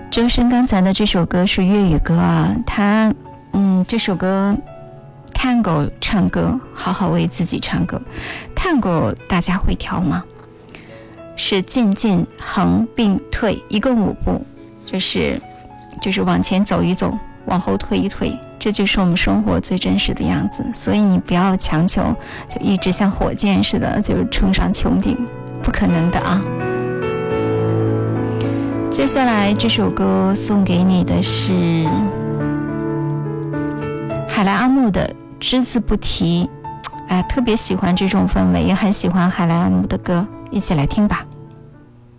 周深刚才的这首歌是粤语歌啊，这首歌探戈唱歌，好好为自己唱歌。探戈大家会跳吗？是进进横并退，一共5步，就是往前走一走，往后退一退，这就是我们生活最真实的样子。所以你不要强求就一直像火箭似的就是冲上穹顶，不可能的啊。接下来这首歌送给你的是海来阿木的只字不提，特别喜欢这种氛围，也很喜欢海来阿木的歌，一起来听吧。